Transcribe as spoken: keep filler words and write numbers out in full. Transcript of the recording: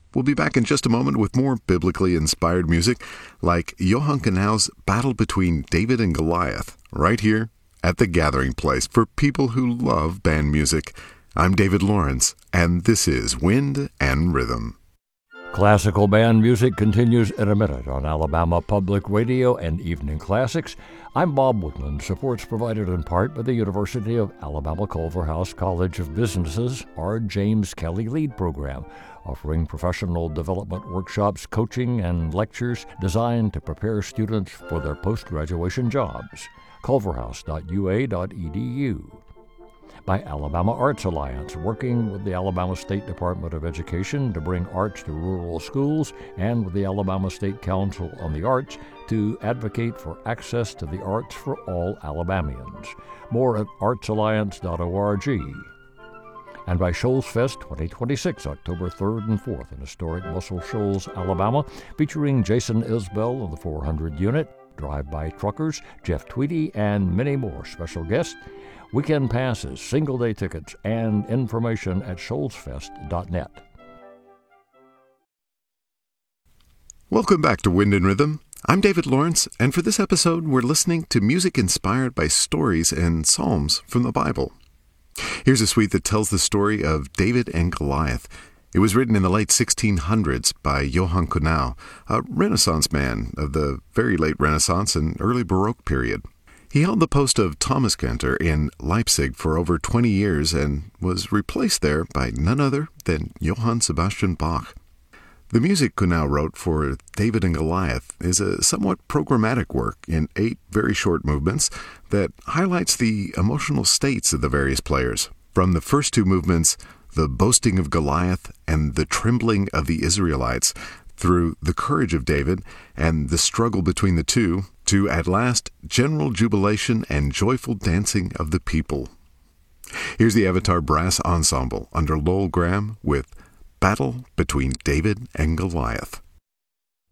We'll be back in just a moment with more biblically inspired music, like Johann Knau's Battle Between David and Goliath, right here at the Gathering Place for people who love band music. I'm David Lawrence, and this is Wind and Rhythm. Classical band music continues in a minute on Alabama Public Radio and Evening Classics. I'm Bob Woodland. Support's provided in part by the University of Alabama Culverhouse College of Business's R. James Kelly Lead Program, offering professional development workshops, coaching, and lectures designed to prepare students for their post-graduation jobs. culverhouse dot u a dot e d u. By Alabama Arts Alliance, working with the Alabama State Department of Education to bring arts to rural schools, and with the Alabama State Council on the Arts to advocate for access to the arts for all Alabamians. More at arts alliance dot org. And by Shoals Fest twenty twenty-six, October third and fourth in historic Muscle Shoals, Alabama, featuring Jason Isbell of the four hundred Unit, Drive-By Truckers, Jeff Tweedy, and many more special guests. Weekend passes, single-day tickets, and information at shoals fest dot net. Welcome back to Wind and Rhythm. I'm David Lawrence, and for this episode, we're listening to music inspired by stories and psalms from the Bible. Here's a suite that tells the story of David and Goliath. It was written in the late sixteen hundreds by Johann Knau, a Renaissance man of the very late Renaissance and early Baroque period. He held the post of Thomaskantor in Leipzig for over twenty years and was replaced there by none other than Johann Sebastian Bach. The music Knau wrote for David and Goliath is a somewhat programmatic work in eight very short movements that highlights the emotional states of the various players. From the first two movements, the boasting of Goliath and the trembling of the Israelites, through the courage of David and the struggle between the two, to at last general jubilation and joyful dancing of the people. Here's the Avatar Brass Ensemble under Lowell Graham with Battle Between David and Goliath.